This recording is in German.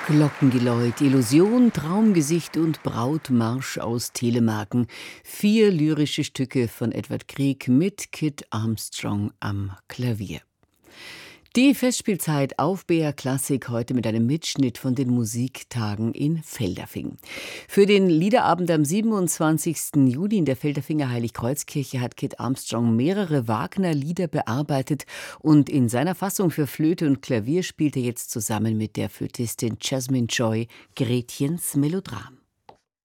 Glockengeläut, Illusion, Traumgesicht und Brautmarsch aus Telemarken. 4 lyrische Stücke von Edvard Grieg mit Kit Armstrong am Klavier. Die Festspielzeit auf BR Klassik heute mit einem Mitschnitt von den Musiktagen in Feldafing. Für den Liederabend am 27. Juli in der Feldaffinger Heiligkreuzkirche hat Kit Armstrong mehrere Wagner-Lieder bearbeitet und in seiner Fassung für Flöte und Klavier spielt er jetzt zusammen mit der Flötistin Jasmine Joy Gretchens Melodram.